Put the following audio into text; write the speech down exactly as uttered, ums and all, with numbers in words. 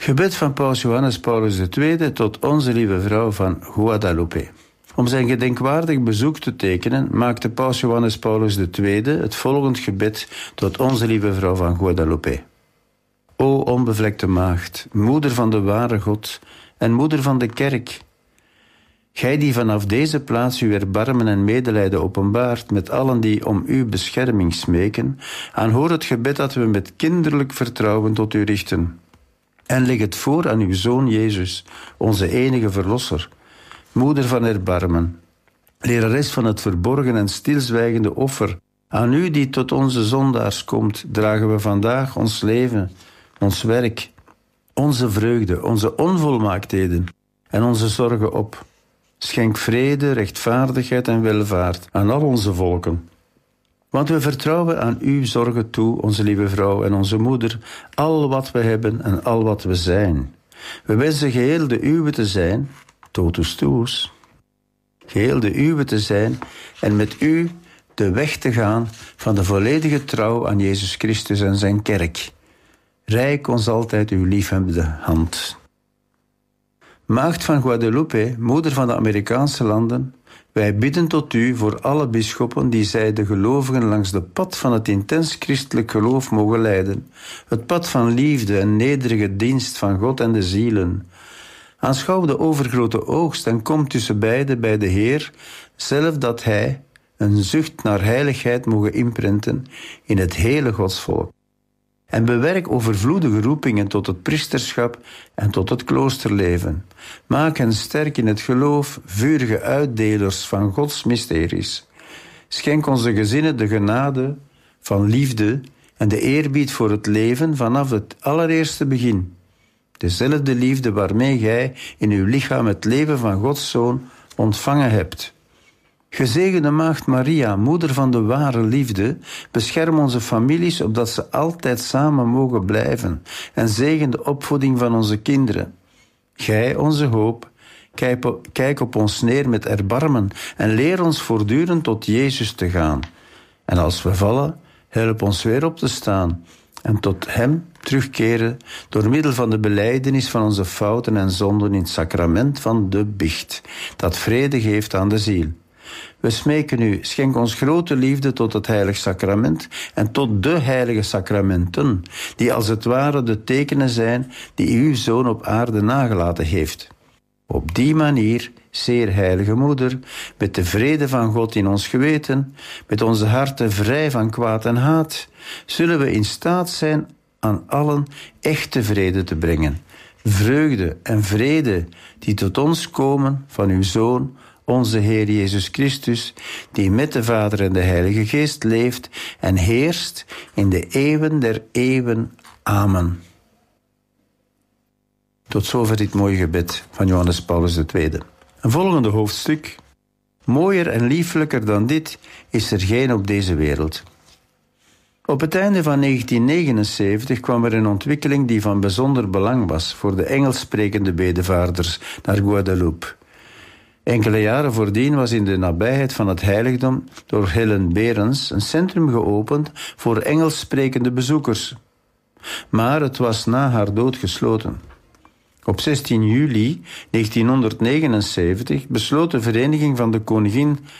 Gebed van Paus Johannes Paulus de Tweede tot Onze Lieve Vrouw van Guadalupe. Om zijn gedenkwaardig bezoek te tekenen, maakte Paus Johannes Paulus de Tweede het volgend gebed tot Onze Lieve Vrouw van Guadalupe. O onbevlekte maagd, moeder van de ware God en moeder van de kerk, gij die vanaf deze plaats uw erbarmen en medelijden openbaart met allen die om uw bescherming smeken, aanhoor het gebed dat we met kinderlijk vertrouwen tot u richten. En leg het voor aan uw Zoon Jezus, onze enige Verlosser, moeder van erbarmen, lerares van het verborgen en stilzwijgende offer. Aan u die tot onze zondaars komt, dragen we vandaag ons leven, ons werk, onze vreugde, onze onvolmaaktheden en onze zorgen op. Schenk vrede, rechtvaardigheid en welvaart aan al onze volken. Want we vertrouwen aan uw zorgen toe, onze lieve vrouw en onze moeder, al wat we hebben en al wat we zijn. We wensen geheel de uwe te zijn, totus tuus, geheel de uwe te zijn en met u de weg te gaan van de volledige trouw aan Jezus Christus en zijn kerk. Reik ons altijd uw liefhebbende hand. Maagd van Guadalupe, moeder van de Amerikaanse landen, wij bidden tot u voor alle bisschoppen die zij de gelovigen langs de pad van het intens christelijk geloof mogen leiden, het pad van liefde en nederige dienst van God en de zielen. Aanschouw de overgrote oogst en kom tussen beiden bij de Heer, zelf dat Hij een zucht naar heiligheid mogen inprenten in het hele godsvolk. En bewerk overvloedige roepingen tot het priesterschap en tot het kloosterleven. Maak hen sterk in het geloof, vurige uitdelers van Gods mysteries. Schenk onze gezinnen de genade van liefde en de eerbied voor het leven vanaf het allereerste begin. Dezelfde liefde waarmee gij in uw lichaam het leven van Gods Zoon ontvangen hebt. Gezegende Maagd Maria, moeder van de ware liefde, bescherm onze families opdat ze altijd samen mogen blijven en zegen de opvoeding van onze kinderen. Gij, onze hoop, kijk op ons neer met erbarmen en leer ons voortdurend tot Jezus te gaan. En als we vallen, help ons weer op te staan en tot Hem terugkeren door middel van de belijdenis van onze fouten en zonden in het sacrament van de biecht, dat vrede geeft aan de ziel. We smeken u, schenk ons grote liefde tot het heilig sacrament en tot de heilige sacramenten, die als het ware de tekenen zijn die uw Zoon op aarde nagelaten heeft. Op die manier, zeer heilige moeder, met de vrede van God in ons geweten, met onze harten vrij van kwaad en haat, zullen we in staat zijn aan allen echte vrede te brengen. Vreugde en vrede die tot ons komen van uw Zoon, onze Heer Jezus Christus, die met de Vader en de Heilige Geest leeft en heerst in de eeuwen der eeuwen. Amen. Tot zover dit mooie gebed van Johannes Paulus de Tweede. Een volgende hoofdstuk. Mooier en lieflijker dan dit is er geen op deze wereld. Op het einde van negentien negenenzeventig kwam er een ontwikkeling die van bijzonder belang was voor de Engels sprekende bedevaarders naar Guadeloupe. Enkele jaren voordien was in de nabijheid van het heiligdom door Helen Behrens een centrum geopend voor Engels sprekende bezoekers. Maar het was na haar dood gesloten. Op zestien juli negentienhonderdnegenenzeventig besloot de Vereniging van de Koningin